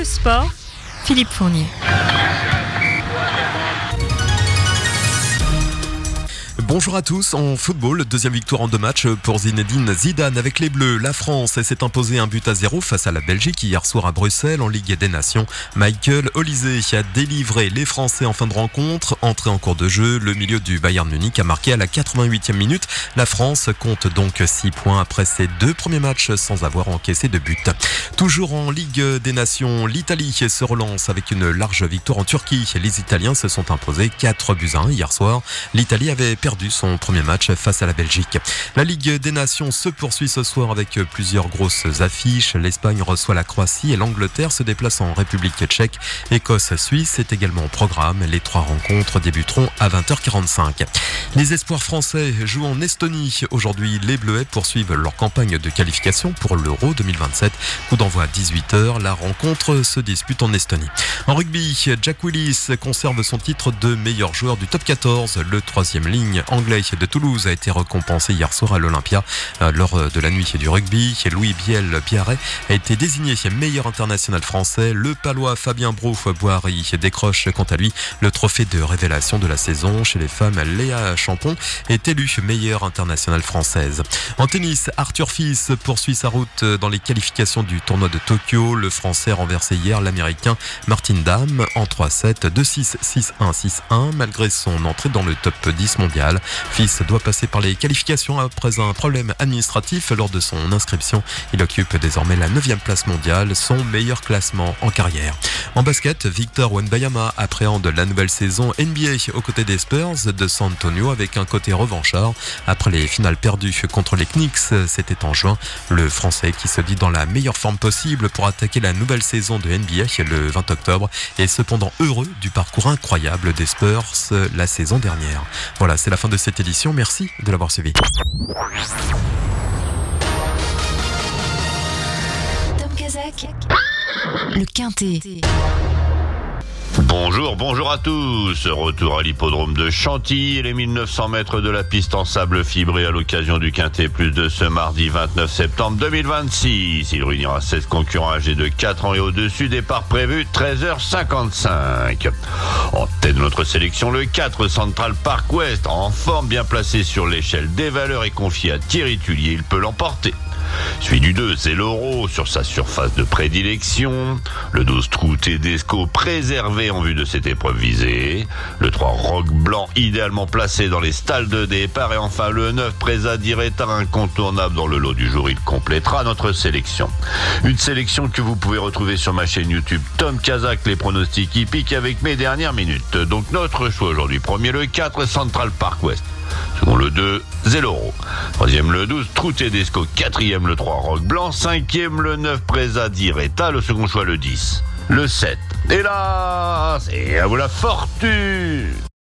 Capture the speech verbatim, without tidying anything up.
le sport, Philippe Fournier. Bonjour à tous. En football, deuxième victoire en deux matchs pour Zinedine Zidane avec les Bleus. La France s'est imposée un but à zéro face à la Belgique hier soir à Bruxelles en Ligue des Nations. Michael Olise a délivré les Français en fin de rencontre. Entré en cours de jeu, le milieu du Bayern Munich a marqué à la quatre-vingt-huitième minute. La France compte donc six points après ses deux premiers matchs sans avoir encaissé de but. Toujours en Ligue des Nations, l'Italie se relance avec une large victoire en Turquie. Les Italiens se sont imposés quatre buts à un hier soir. L'Italie avait perdu son premier match face à la Belgique. La Ligue des Nations se poursuit ce soir avec plusieurs grosses affiches. L'Espagne reçoit la Croatie et l'Angleterre se déplace en République tchèque. Écosse-Suisse est également au programme. Les trois rencontres débuteront à vingt heures quarante-cinq. Les espoirs français jouent en Estonie. Aujourd'hui, les Bleuets poursuivent leur campagne de qualification pour l'Euro deux mille vingt-sept. Coup d'envoi à dix-huit heures. La rencontre se dispute en Estonie. En rugby, Jack Willis conserve son titre de meilleur joueur du top quatorze. Le troisième ligne anglais de Toulouse a été récompensé hier soir à l'Olympia euh, lors de la nuit du rugby. Louis Biel-Biarret a été désigné meilleur international français. Le Palois Fabien Broux-Boiry décroche quant à lui le trophée de révélation de la saison. Chez les femmes, Léa Champon est élue meilleure internationale française. En tennis, Arthur Fils poursuit sa route dans les qualifications du tournoi de Tokyo. Le Français a renversé hier l'Américain Martin Damm en trois sept, deux six, six un, six un malgré son entrée dans le top dix mondial. Fils doit passer par les qualifications après un problème administratif lors de son inscription. Il occupe désormais la neuvième place mondiale, son meilleur classement en carrière. En basket, Victor Wembanyama appréhende la nouvelle saison N B A aux côtés des Spurs de San Antonio avec un côté revanchard. Après les finales perdues contre les Knicks, c'était en juin. Le Français qui se dit dans la meilleure forme possible pour attaquer la nouvelle saison de N B A le vingt octobre est cependant heureux du parcours incroyable des Spurs la saison dernière. Voilà, c'est la fin de cette édition. Merci de l'avoir suivi. Tom Kazak, le Quintet. Bonjour, bonjour à tous. Retour à l'hippodrome de Chantilly et les mille neuf cents mètres de la piste en sable fibré à l'occasion du Quintet Plus de ce mardi vingt-neuf septembre deux mille vingt-six. Il réunira seize concurrents âgés de quatre ans et au-dessus. Départ prévu treize heures cinquante-cinq. En tête de notre sélection, le quatre Central Park West, en forme, bien placé sur l'échelle des valeurs et confié à Thierry Tullier. Il peut l'emporter. Suivi du deux, Zelloro sur sa surface de prédilection. Le douze, Trou Tedesco préservé en vue de cette épreuve visée. Le trois, Roc Blanc idéalement placé dans les stalles de départ. Et enfin le neuf, Presa Diretta incontournable dans le lot du jour. Il complétera notre sélection. Une sélection que vous pouvez retrouver sur ma chaîne YouTube Tom Kazak, les pronostics hippiques avec mes dernières minutes. Donc notre choix aujourd'hui, premier le quatre Central Park West. Second le deux, Zelloro. Troisième le douze, Trou Tedesco. Quatrième le trois, Roc Blanc. Cinquième le neuf, Presa Diretta. Le second choix le dix. Le sept. Hélas, et à vous la fortune.